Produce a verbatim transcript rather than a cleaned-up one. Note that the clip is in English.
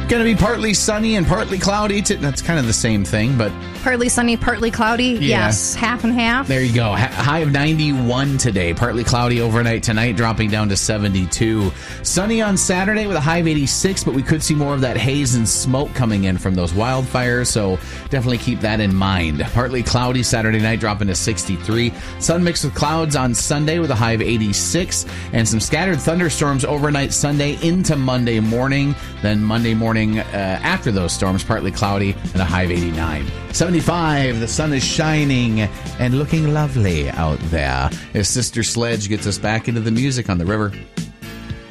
Going to be partly sunny and partly cloudy. T- That's kind of the same thing, but... Partly sunny, partly cloudy. Yeah. Yes, half and half. There you go. H- high of ninety-one today. Partly cloudy overnight tonight, dropping down to seventy-two. Sunny on Saturday with a high of eighty-six, but we could see more of that haze and smoke coming in from those wildfires, so definitely keep that in mind. Partly cloudy Saturday night, dropping to sixty-three. Sun mixed with clouds on Sunday with a high of eighty-six, and some scattered thunderstorms overnight Sunday into Monday morning. Then Monday morning uh, after those storms, partly cloudy and a high of eighty-nine. seventy-five, the sun is shining and looking lovely out there as Sister Sledge gets us back into the music on the river.